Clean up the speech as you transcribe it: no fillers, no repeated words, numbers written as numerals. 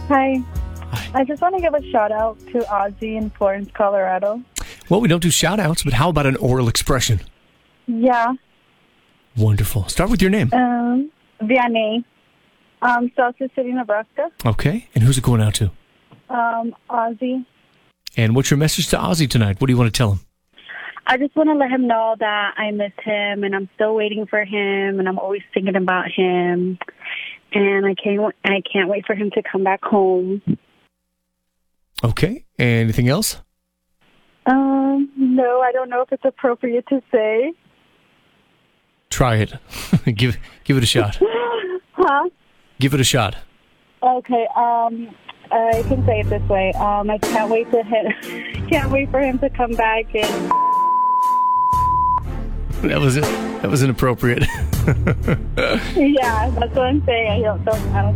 Hi. Hi. I just want to give a shout out to Ozzy in Florence, Colorado. Well, we don't do shout-outs, but how about an oral expression? Yeah. Wonderful. Start with your name. Vianney. South City, Nebraska. Okay. And who's it going out to? Ozzy. And what's your message to Ozzy tonight? What do you want to tell him? I just want to let him know that I miss him and I'm still waiting for him and I'm always thinking about him. And I can't wait for him to come back home. Okay. Anything else? No, I don't know if it's appropriate to say. Try it. Give it a shot. Huh? Give it a shot. Okay, I can say it this way. I can't wait for him to come back and That was it. That was inappropriate. yeah, that's what I'm saying. I don't